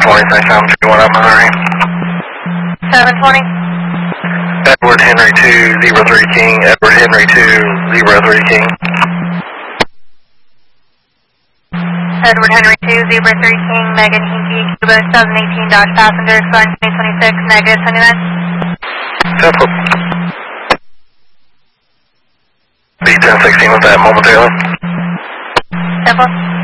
720, thanks, I'm 31 up Missouri. 720. Edward Henry 203 King, Edward Henry 203 King. Edward Henry 203 King, Megan Hinky, Cuba 718 passenger, expiring 2026, negative 29. Temple. B1016 with that momentarily. Temple.